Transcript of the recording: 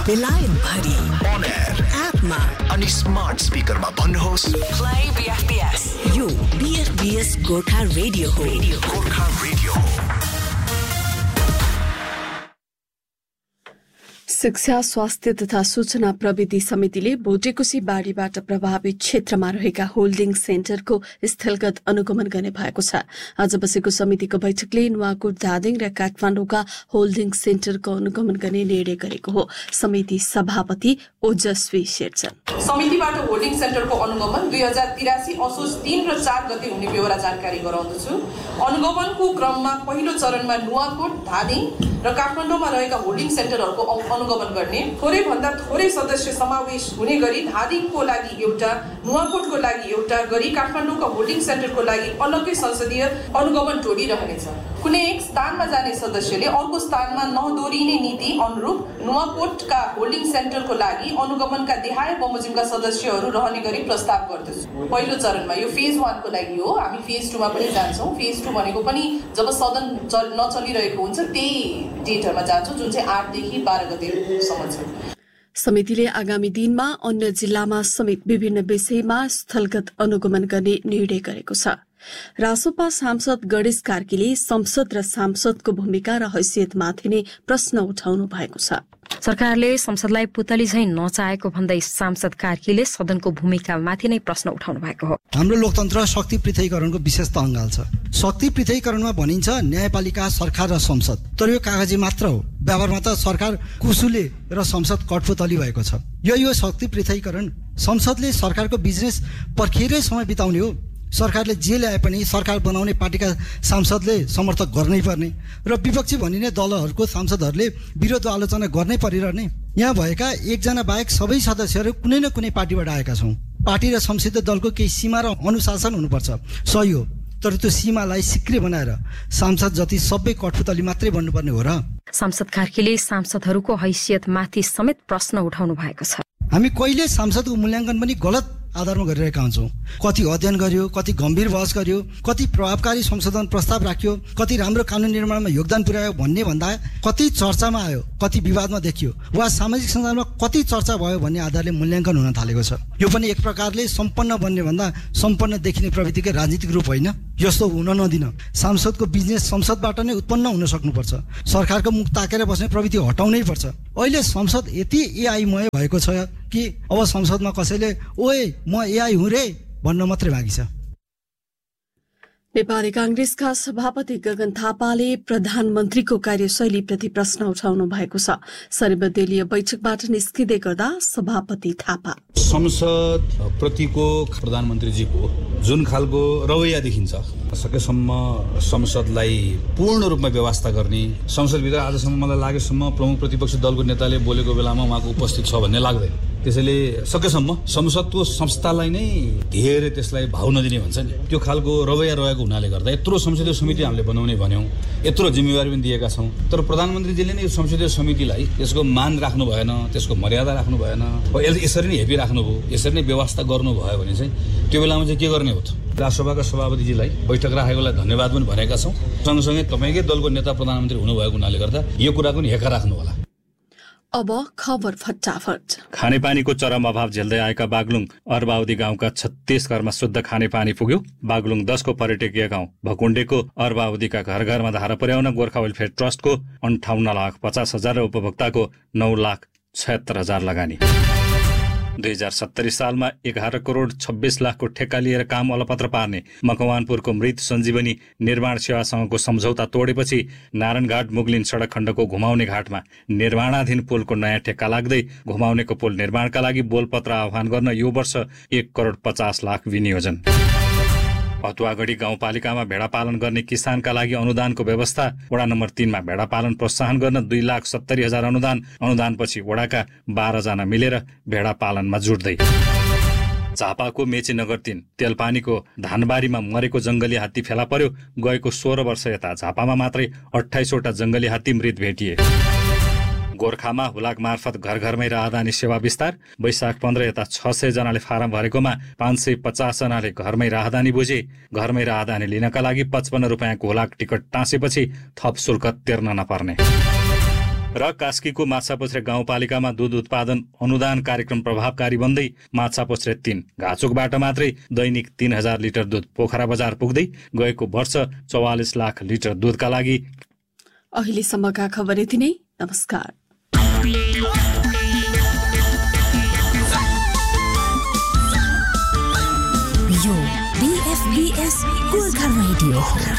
बेलायत भरि On air एपमा अनि स्मार्ट स्पिकरमा भन्नुहोस् Play BFBS. यो BFBS गोर्खा रेडियो हो. गोर्खा रेडियो हो। शिक्षा, स्वास्थ्य तथा सूचना प्रविधि समितिले भोटेकोशी बाढीबाट प्रभावित क्षेत्रमा रहेका होल्डिङ सेन्टरको स्थलगत अनुगमन गर्ने भएको छ। आज बसेको समितिको बैठकले नुवाकोट, धादिङ र काठमाडौँका होल्डिङ सेन्टरको अनुगमन गर्ने निर्णय गरेको हो। समिति सभापति ओजस्वी शेरचन। समितिबाट होल्डिङ सेन्टरको अनुगमन 2083 असोज 3 र 4 गते हुने बेहोरा जानकारी गराउँदछु। अनुगमनको क्रममा पहिलो चरणमा नुवाकोट, धादिङ र काठमाडौँमा रहेका होल्डिङ सेन्टरहरूको अनुगमन गर्ने, थोरै भन्दा थोरै सदस्य समावेश हुने गरी धादिङको लागि एउटा, नुवाकोटको लागि एउटा गरी काठमाडौँका होल्डिङ सेन्टरको लागि अलग्गै संसदीय अनुगमन टोली रहनेछ। कुनै एक स्थानमा जाने सदस्यले अर्को स्थानमा नदोरिने नीति अनुरूप नुवाकोटका होल्डिङ सेन्टरको लागि अनुगमनका देहाय बमोजिमका सदस्यहरू रहने गरी प्रस्ताव गर्दछु। पहिलो चरणमा यो फेज 1 को लागि हो। हामी फेज 2 मा पनि जान्छौँ। फेज 2 भनेको पनि जब सदन नचलिरहेको हुन्छ त्यही डेटमा जान्छौँ, जुन चाहिँ 8 देखि 12 गतेसम्म छ। समितिले आगामी दिनमा अन्य जिल्लामा समेत विभिन्न विषयमा स्थलगत अनुगमन गर्ने निर्णय गरेको छ। रासोपा सांसद गणेश कार्कीले संसद र सांसदको भूमिका र हैसियतमाथि नै प्रश्न उठाउनु भएको छ। सरकारले संसदलाई पुतली झैं नचाहेको भन्दै सांसद कार्कीले सदनको भूमिकामाथि नै प्रश्न उठाउनु भएको हो। हाम्रो लोकतन्त्र शक्ति पृथकीकरणको विशेषता अङ्गाल छ। शक्ति पृथकीकरणमा भनिन्छ न्यायपालिका, सरकार र संसद, तर यो कागजी मात्र हो। व्यवहारमा त सरकार कुसुले र संसद कठपुतली भएको छ। यो शक्ति पृथकीकरण संसदले सरकारको बिजनेस पर्खेरै समय बिताउने हो। सरकारले जे ल्याए पनि सरकार बनाउने पार्टीका सांसदले समर्थक गर्नै पर्ने र विपक्षी भनिने दलहरूको सांसदहरूले विरोध आलोचना गर्नै परिरहने। यहाँ भएका एकजना बाहेक सबै सदस्यहरू कुनै न कुनै पार्टीबाट आएका छौँ। पार्टी र संसदीय दलको केही सीमा र अनुशासन हुनुपर्छ, सही हो, तर त्यो सीमालाई सिक्री बनाएर सांसद जति सबै कठपुतली मात्रै बन्नुपर्ने हो र? सांसद कार्कीले सांसदहरूको हैसियतमाथि समेत प्रश्न उठाउनु भएको छ। हामी कहिले सांसदको मूल्याङ्कन पनि गलत आधारमा गरिरहेका हुन्छौँ। कति अध्ययन गर्यो, कति गम्भीर बहस गर्यो, कति प्रभावकारी संशोधन प्रस्ताव राख्यो, कति राम्रो कानुन निर्माणमा योगदान पुर्यायो भन्ने भन्दा कति चर्चामा आयो, कति विवादमा देखियो वा सामाजिक सञ्जालमा कति चर्चा भयो भन्ने आधारले मूल्याङ्कन हुन थालेको छ। यो पनि एक प्रकारले सम्पन्न बन्ने भन्दा सम्पन्न देखिने प्रवृत्तिकै राजनीतिक रूप होइन। यस्तो हुन नदिन। सांसदको बिजनेस संसदबाट नै उत्पन्न हुन सक्नुपर्छ। सरकारको मुख ताकेर बस्ने प्रवृत्ति हटाउनै पर्छ। अहिले संसद यति एआईमय भएको छ कि अब संसदमा कसैले ओए म एआई हुँ रे भन्न मात्रै बाँकी छ। नेपाली कांग्रेसका सभापति गगन थापाले प्रधानमन्त्रीको कार्यशैलीप्रति प्रश्न उठाउनु भएको छ। सर्वदलीय बैठकबाट निस्किँदै गर्दा सभापति थापा संसद प्रतिको प्रधानमन्त्रीजीको जुन खालको रवैया देखिन्छ, सकेसम्म संसदलाई पूर्ण रूपमा व्यवस्था गर्ने, संसदभित्र आजसम्म मलाई लागेसम्म प्रमुख प्रतिपक्ष दलको नेताले बोलेको बेलामा उहाँको उपस्थित छ भन्ने लाग्दैन। त्यसैले सकेसम्म संसदको संस्थालाई नै धेरै त्यसलाई भाउ नदिने भन्छ नि, त्यो खालको रवैया रहेको हुनाले गर्दा यत्रो संसदीय समिति हामीले बनाउने भन्यौँ, यत्रो जिम्मेवारी पनि दिएका छौँ, तर प्रधानमन्त्रीजीले नै यो संसदीय समितिलाई त्यसको मान राख्नु भएन, त्यसको मर्यादा राख्नु भएन, यसरी नै हेपिराख्नु भयो, यसरी नै व्यवस्था गर्नुभयो भने चाहिँ त्यो बेलामा चाहिँ के गर्ने हो त? राष्ट्रसभाका सभापतिजीलाई बैठक राखेकोलाई धन्यवाद पनि भनेका छौँ। सँगसँगै तपाईँकै दलको नेता प्रधानमन्त्री हुनुभएको हुनाले गर्दा यो कुराको नि हेका राख्नु होला। अब खबर फटाफट। खानेपानीको चरम अभाव झेल्दै आएका बागलुङ अर्बाउदी गाउँका 36 घरमा शुद्ध खानेपानी पुग्यो। बागलुङ 10 को पर्यटकीय गाउँ भकुण्डेको अर्बाउदीका घर घरमा धारा पुर्याउन गोर्खा वेलफेयर ट्रस्टको 58,50,000 र उपभोक्ताको 9,76,000 लगानी। 2070 सालमा 11 करोड 26 लाखको ठेक्का लिएर काम अलपत्र पार्ने मकवानपुरको मृत सञ्जीवनी निर्माण सेवासँगको सम्झौता तोडेपछि नारायणघाट मुगलिन सडक खण्डको घुमाउने घाटमा निर्माणाधीन पुलको नयाँ ठेक्का लाग्दै घुमाउनेको पुल निर्माणका लागि बोलपत्र आह्वान गर्न यो वर्ष 1 करोड 50 लाख विनियोजन। पतुवागढी गाउँपालिकामा भेडा पालन गर्ने किसानका लागि अनुदानको व्यवस्था। वडा नम्बर 3 मा भेडा पालन प्रोत्साहन गर्न 2,70,000 अनुदानपछि वडाका 12 जना मिलेर भेडा पालनमा जुट्दै। झापाको मेची नगर 3 तेलपानीको धानबारीमा मरेको जंगली हात्ती फेला पर्यो। गएको 16 वर्ष यता झापामा मात्रै 28 वटा जंगली हात्ती मृत भेटिए। गोर्खामा हुलाक मार्फत घर घरमै राहदानी सेवा विस्तार। वैशाख 15 यता 600 जनाले फारम भरेकोमा 550 जनाले घरमै राहदानी बुझे। घरमै राहदानी लिनका लागि 55 रुपैयाँको हुलाक टिकट टाँसेपछि थप शुल्क तिर्न नपर्ने। र कास्कीको माछापुच्छ्रे गाउँपालिकामा दूध उत्पादन अनुदान कार्यक्रम प्रभावकारी बन्दै माछापुच्छ्रे 3 घाचोकबाट मात्रै दैनिक 3000 लिटर दूध पोखरा बजार पुग्दै गएको वर्ष 44 लाख लिटर दूधका लागि। अहिलेसम्मका खबर यति नै। नमस्कार। यो BFBS गोर्खा रेडियो।